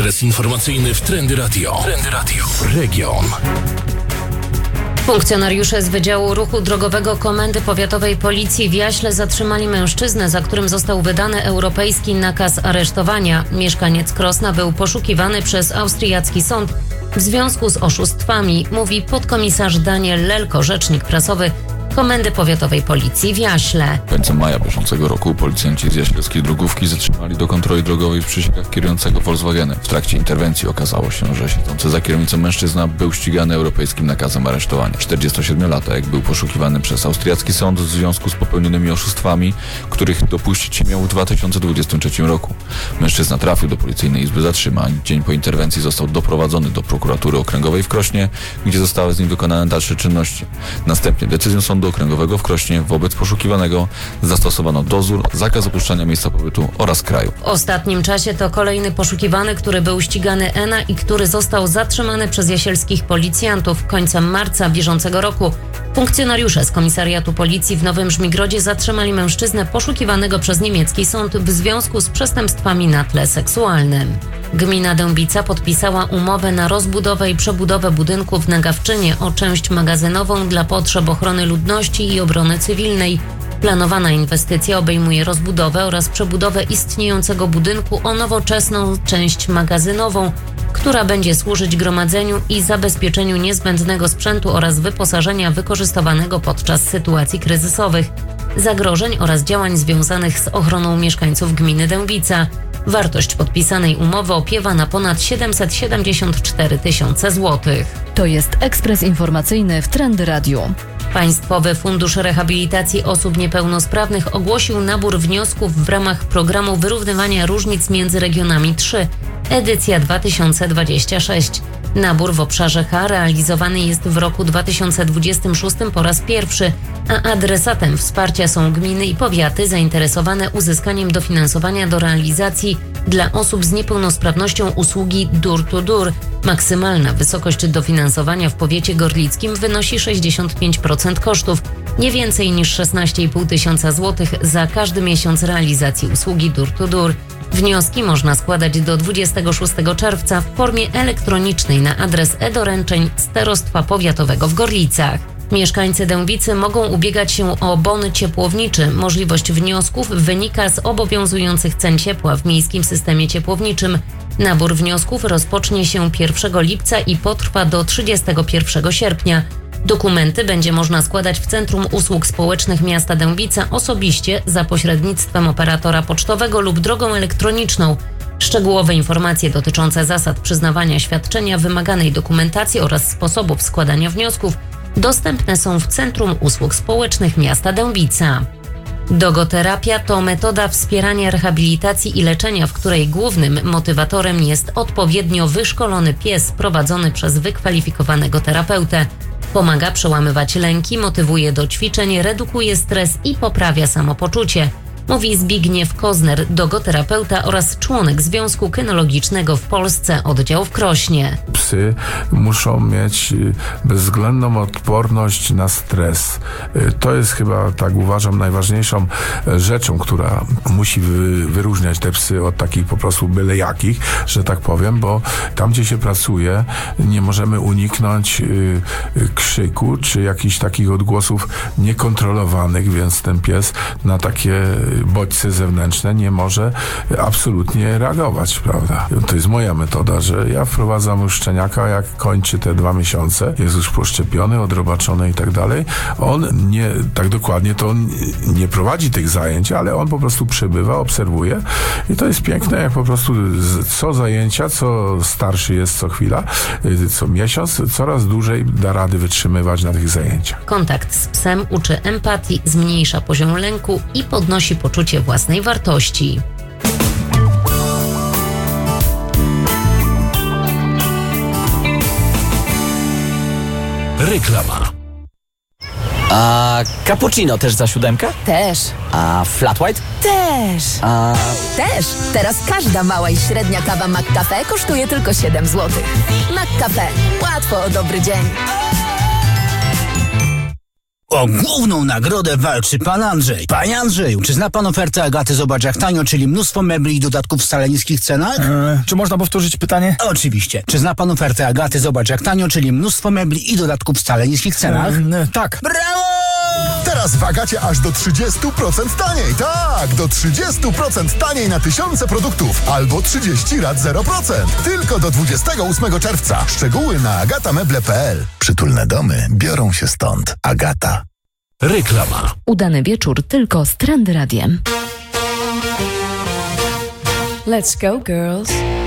Ekspres informacyjny w Trendy Radio. Trendy Radio. Region. Funkcjonariusze z Wydziału Ruchu Drogowego Komendy Powiatowej Policji w Jaśle zatrzymali mężczyznę, za którym został wydany europejski nakaz aresztowania. Mieszkaniec Krosna był poszukiwany przez austriacki sąd w związku z oszustwami, mówi podkomisarz Daniel Lelko, rzecznik prasowy Komendy Powiatowej Policji w Jaśle. Końcem maja bieżącego roku policjanci z jaślewskiej drogówki zatrzymali do kontroli drogowej w Przysiekach kierującego Volkswagenem. W trakcie interwencji okazało się, że siedzący za kierownicą mężczyzna był ścigany europejskim nakazem aresztowania. 47-latek był poszukiwany przez austriacki sąd w związku z popełnionymi oszustwami, których dopuścić się miał w 2023 roku. Mężczyzna trafił do policyjnej izby zatrzymań. Dzień po interwencji został doprowadzony do prokuratury okręgowej w Krośnie, gdzie zostały z nim wykonane dalsze czynności. Następnie decyzją Sądu Okręgowego w Krośnie wobec poszukiwanego zastosowano dozór, zakaz opuszczania miejsca pobytu oraz kraju. W ostatnim czasie to kolejny poszukiwany, który był ścigany ENA i który został zatrzymany przez jasielskich policjantów. Końcem marca bieżącego roku funkcjonariusze z komisariatu policji w Nowym Żmigrodzie zatrzymali mężczyznę poszukiwanego przez niemiecki sąd w związku z przestępstwami na tle seksualnym. Gmina Dębica podpisała umowę na rozbudowę i przebudowę budynków w Nagawczynie o część magazynową dla potrzeb ochrony ludności i obrony cywilnej. Planowana inwestycja obejmuje rozbudowę oraz przebudowę istniejącego budynku o nowoczesną część magazynową, która będzie służyć gromadzeniu i zabezpieczeniu niezbędnego sprzętu oraz wyposażenia wykorzystywanego podczas sytuacji kryzysowych, zagrożeń oraz działań związanych z ochroną mieszkańców gminy Dębica. Wartość podpisanej umowy opiewa na ponad 774 tysiące złotych. To jest ekspres informacyjny w Trendy Radio. Państwowy Fundusz Rehabilitacji Osób Niepełnosprawnych ogłosił nabór wniosków w ramach programu wyrównywania różnic między regionami 3, edycja 2026. Nabór w obszarze H realizowany jest w roku 2026 po raz pierwszy, a adresatem wsparcia są gminy i powiaty zainteresowane uzyskaniem dofinansowania do realizacji dla osób z niepełnosprawnością usługi door-to-door. Maksymalna wysokość dofinansowania w powiecie gorlickim wynosi 65% kosztów, nie więcej niż 16,5 tysiąca złotych za każdy miesiąc realizacji usługi door-to-door. Wnioski można składać do 26 czerwca w formie elektronicznej na adres e-doręczeń Starostwa Powiatowego w Gorlicach. Mieszkańcy Dębicy mogą ubiegać się o bon ciepłowniczy. Możliwość wniosków wynika z obowiązujących cen ciepła w miejskim systemie ciepłowniczym. Nabór wniosków rozpocznie się 1 lipca i potrwa do 31 sierpnia. Dokumenty będzie można składać w Centrum Usług Społecznych Miasta Dębica osobiście za pośrednictwem operatora pocztowego lub drogą elektroniczną. Szczegółowe informacje dotyczące zasad przyznawania świadczenia, wymaganej dokumentacji oraz sposobów składania wniosków dostępne są w Centrum Usług Społecznych Miasta Dębica. Dogoterapia to metoda wspierania rehabilitacji i leczenia, w której głównym motywatorem jest odpowiednio wyszkolony pies prowadzony przez wykwalifikowanego terapeutę. Pomaga przełamywać lęki, motywuje do ćwiczeń, redukuje stres i poprawia samopoczucie, mówi Zbigniew Kozner, dogoterapeuta oraz członek Związku Kynologicznego w Polsce, oddział w Krośnie. Psy muszą mieć bezwzględną odporność na stres. To jest chyba, tak uważam, najważniejszą rzeczą, która musi wyróżniać te psy od takich po prostu byle jakich, że tak powiem, bo tam, gdzie się pracuje, nie możemy uniknąć krzyku czy jakichś takich odgłosów niekontrolowanych, więc ten pies na takie bodźce zewnętrzne nie może absolutnie reagować, prawda? To jest moja metoda, że ja wprowadzam już szczeniaka, jak kończy te 2 miesiące, jest już poszczepiony, odrobaczony i tak dalej. On nie, tak dokładnie to on nie prowadzi tych zajęć, ale on po prostu przebywa, obserwuje i to jest piękne, jak po prostu co zajęcia, co starszy jest co chwila, co miesiąc, coraz dłużej da rady wytrzymywać na tych zajęciach. Kontakt z psem uczy empatii, zmniejsza poziom lęku i podnosi poczucie własnej wartości. Reklama. A cappuccino też za 7? Też. A flat white? Też. Też. Teraz każda mała i średnia kawa McCafe kosztuje tylko 7 zł. McCafe. Łatwo o dobry dzień. O główną nagrodę walczy pan Andrzej. Panie Andrzeju, czy zna pan ofertę Agaty Zobacz jak tanio, czyli mnóstwo mebli i dodatków w wcale niskich cenach? Czy można powtórzyć pytanie? Oczywiście. Czy zna pan ofertę Agaty Zobacz jak tanio, czyli mnóstwo mebli i dodatków w wcale niskich cenach? Tak. Brawo! Teraz w Agacie aż do 30% taniej. Tak, do 30% taniej na tysiące produktów. Albo 30 rat 0%. Tylko do 28 czerwca. Szczegóły na agatameble.pl. Przytulne domy biorą się stąd. Agata. Reklama. Udany wieczór tylko z Trend Radiem. Let's go, girls.